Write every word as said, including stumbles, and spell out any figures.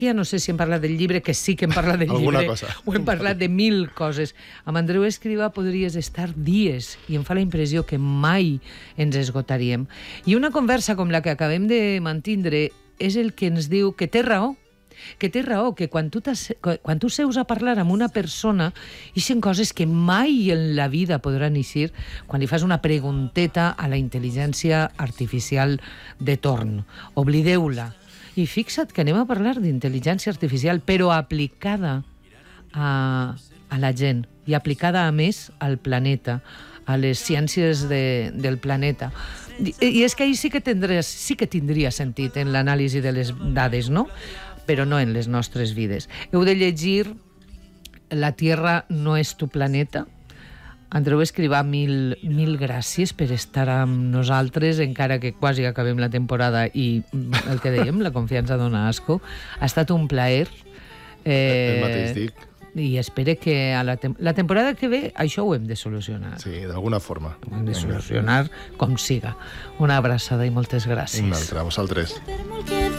Ja no sé si hem parlat del llibre, que sí que hem parlat del Alguna llibre, cosa. o hem parlat de mil coses. Amb Andreu Escrivà podries estar dies i em fa la impressió que mai ens esgotaríem. I una conversa com la que acabem de mantindre és el que ens diu que té raó, que té raó, que quan tu, quan tu seus a parlar amb una persona ixen coses que mai en la vida podran eixir quan li fas una pregunteta a la intel·ligència artificial de torn. Oblideu-la. I fixa't que anem a parlar d'intel·ligència artificial, però aplicada a, a la gent i aplicada, a més, al planeta, a les ciències de, del planeta. I, i és que ahir sí que, tindria, sí que tindria sentit en l'anàlisi de les dades, no? Però no en les nostres vides. Heu de llegir La Tierra no és tu planeta. Andreu Escrivà, mil, mil gràcies per estar amb nosaltres, encara que quasi acabem la temporada i el que dèiem, la confiança dona asco. Ha estat un plaer. Eh, el mateix dic. I espero que a la, tem la temporada que ve això ho hem de solucionar. Sí, d'alguna forma. Ho hem de solucionar com siga. Una abraçada i moltes gràcies. Una altra, a vosaltres.